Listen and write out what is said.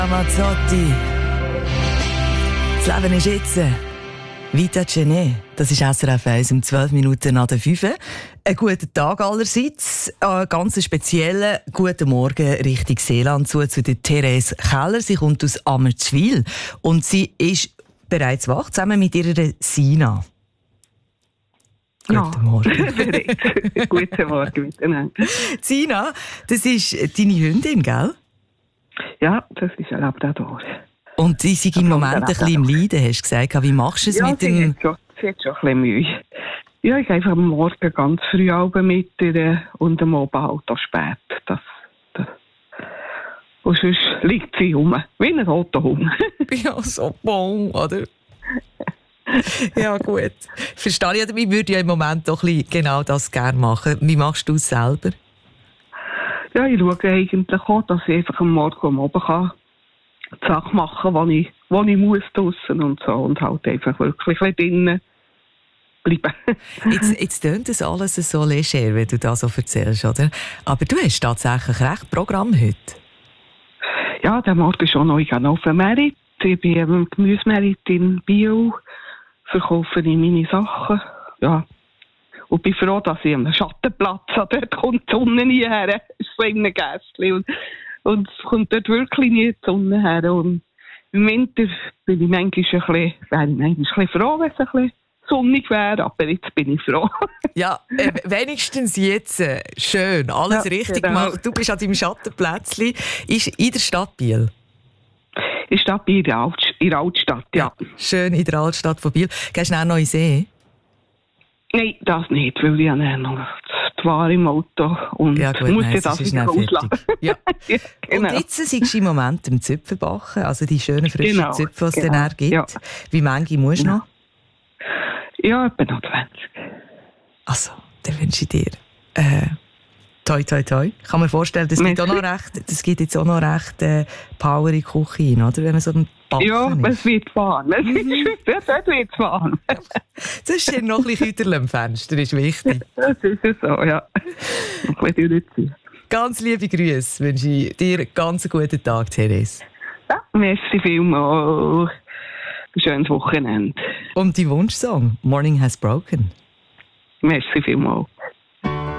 Mazzotti. Das Leben ist jetzt. Vita Cene. Das ist SRF 1 um 12 Minuten nach der 5. Einen guten Tag allerseits. Einen ganz speziellen guten Morgen Richtung Seeland zu der Therese Keller. Sie kommt aus Ammertswil und sie ist bereits wach, zusammen mit ihrer Sina. Guten Morgen. Guten Morgen miteinander. Sina, das ist deine Hündin, gell? Ja, das ist ein Labrador. Und sie ist im Moment ein bisschen im Leiden, hast du gesagt. Wie machst du es mit dem... Sie hat schon ein bisschen Mühe. Ja, ich gehe einfach am Morgen ganz früh mit ihr und am Abend halt auch spät. Das. Und sonst liegt sie rum, wie ein roter Hund. Ja, so bon, oder? Ja, gut. Verstehe ich. Ich würde ja im Moment doch genau das gerne machen. Wie machst du es selber? Ja, ich schaue eigentlich auch, dass ich einfach am Morgen am Abend kann die Sachen machen, die ich muss draussen und so. Und halt einfach wirklich drinnen bleiben. Jetzt tönt das alles so leger, wenn du das so erzählst, oder? Aber du hast tatsächlich recht Programm heute. Ja, der Morgen schon noch. Ich gehe auf den Merit. Ich bin im Gemüsemerit in Biel. Verkaufe ich meine Sachen. Ja. Und bin froh, dass ich am Schattenplatz habe. Dort kommt die Sonne nie her. Es ist so in einem Gästchen. Und es kommt dort wirklich nie die Sonne her. Und im Winter bin ich manchmal ein bisschen froh, wenn es ein bisschen sonnig wäre. Aber jetzt bin ich froh. Ja, wenigstens jetzt. Schön. Alles richtig gemacht. Du bist an deinem Schattenplätzchen. Ist in der Stadt Biel. In der Stadt Biel, in der Altstadt, ja. Schön in der Altstadt von Biel. Gehst du auch noch in den See? Nein, das nicht, weil ich habe noch die Ware im Auto und muss das wieder ausladen. Ja. Ja, genau. Und jetzt sind du im Moment im Zöpfen backen, also die schönen frischen Zöpfe, die es dann gibt. Ja. Wie viele musst du noch? Ja, etwa noch 20. Also, dann wünsche ich dir toi, toi, toi. Ich kann mir vorstellen, das gibt jetzt auch noch recht Power in die Küche rein, oder? Wenn man so ein Backen ist. Es wird fahren. Es wird fahren. Das ist hier noch ein bisschen Küterl am Fenster, ist wichtig. Das ist so, ja. Noch ein bisschen durchziehen. Ganz liebe Grüße wünsche ich dir einen ganz guten Tag, Therese. Ja, merci vielmals. Ein schönes Wochenende. Und die Wunschsong «Morning has broken». Merci vielmals.